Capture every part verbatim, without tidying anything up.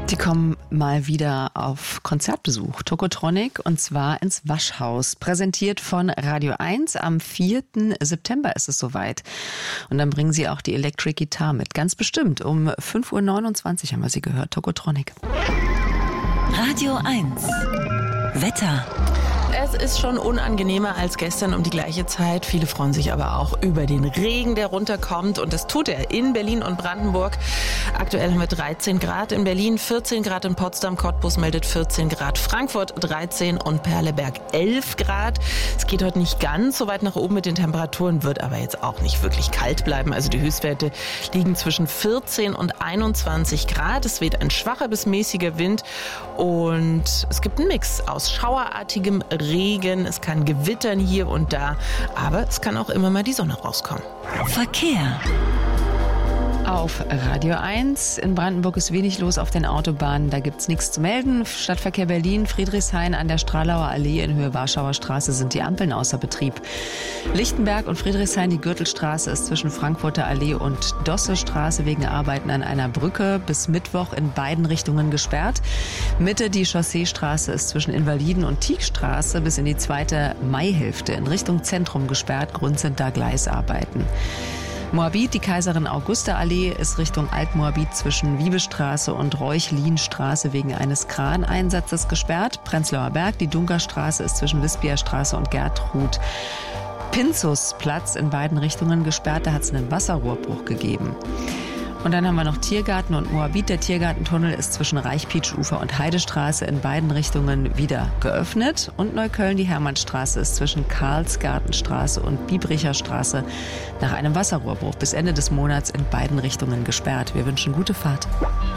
Die kommen mal wieder auf Konzertbesuch. Tokotronic, und zwar ins Waschhaus. Präsentiert von Radio eins. Am vierten September ist es soweit. Und dann bringen sie auch die Electric Guitar mit. Ganz bestimmt. Um fünf Uhr neunundzwanzig haben wir sie gehört. Tokotronic. Radio eins. Wetter. Es ist schon unangenehmer als gestern um die gleiche Zeit. Viele freuen sich aber auch über den Regen, der runterkommt. Und das tut er in Berlin und Brandenburg. Aktuell haben wir dreizehn Grad in Berlin, vierzehn Grad in Potsdam. Cottbus meldet vierzehn Grad, Frankfurt dreizehn und Perleberg elf Grad. Es geht heute nicht ganz so weit nach oben mit den Temperaturen, wird aber jetzt auch nicht wirklich kalt bleiben. Also die Höchstwerte liegen zwischen vierzehn und einundzwanzig Grad. Es weht ein schwacher bis mäßiger Wind und es gibt einen Mix aus schauerartigem Regen, es kann gewittern hier und da, aber es kann auch immer mal die Sonne rauskommen. Verkehr. Auf Radio eins. In Brandenburg ist wenig los auf den Autobahnen. Da gibt's nichts zu melden. Stadtverkehr Berlin, Friedrichshain an der Stralauer Allee in Höhe Warschauer Straße sind die Ampeln außer Betrieb. Lichtenberg und Friedrichshain, die Gürtelstraße ist zwischen Frankfurter Allee und Dosse-Straße wegen Arbeiten an einer Brücke bis Mittwoch in beiden Richtungen gesperrt. Mitte die Chausseestraße ist zwischen Invaliden und Tieckstraße bis in die zweite Maihälfte in Richtung Zentrum gesperrt. Grund sind da Gleisarbeiten. Moabit, die Kaiserin-Augusta-Allee ist Richtung Altmoabit zwischen Wiebestraße und Reuchlin-Straße wegen eines Kraneinsatzes gesperrt. Prenzlauer Berg, die Dunkerstraße ist zwischen Wispierstraße und Gertrud Pinzusplatz in beiden Richtungen gesperrt. Da hat es einen Wasserrohrbruch gegeben. Und dann haben wir noch Tiergarten und Moabit. Der Tiergartentunnel ist zwischen Reichpietsch-Ufer und Heidestraße in beiden Richtungen wieder geöffnet. Und Neukölln, die Hermannstraße ist zwischen Karlsgartenstraße und Biebricher Straße nach einem Wasserrohrbruch bis Ende des Monats in beiden Richtungen gesperrt. Wir wünschen gute Fahrt.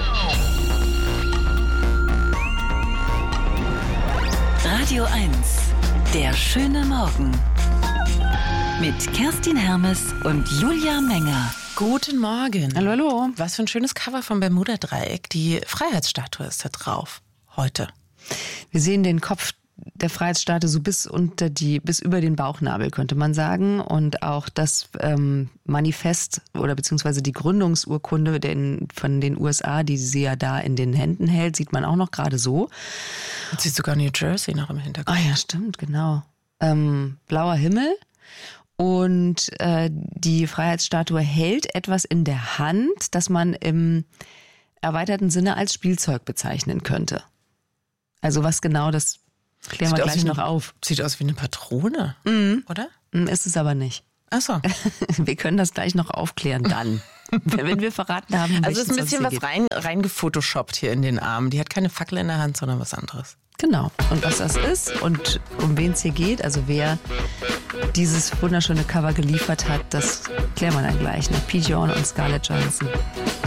Radio eins. Der schöne Morgen. Mit Kerstin Hermes und Julia Menger. Guten Morgen. Hallo, hallo. Was für ein schönes Cover vom Bermuda-Dreieck. Die Freiheitsstatue ist da drauf. Heute. Wir sehen den Kopf der Freiheitsstatue so bis unter die, bis über den Bauchnabel, könnte man sagen. Und auch das ähm, Manifest oder beziehungsweise die Gründungsurkunde den, von den U S A, die sie ja da in den Händen hält, sieht man auch noch gerade so. Man sieht sogar New Jersey noch im Hintergrund. Ah ja, stimmt, genau. Ähm, blauer Himmel. Und äh, die Freiheitsstatue hält etwas in der Hand, das man im erweiterten Sinne als Spielzeug bezeichnen könnte. Also was genau, das klären wir gleich noch auf. Sieht aus wie eine Patrone, mhm. oder? Ist es aber nicht. Ach so. Wir können das gleich noch aufklären dann, wenn wir verraten haben. Also es ist ein bisschen was rein, reingefotoshoppt hier in den Armen. Die hat keine Fackel in der Hand, sondern was anderes. Genau. Und was das ist und um wen es hier geht, also wer dieses wunderschöne Cover geliefert hat, das klären wir dann gleich. Pete Yorn und Scarlett Johansson.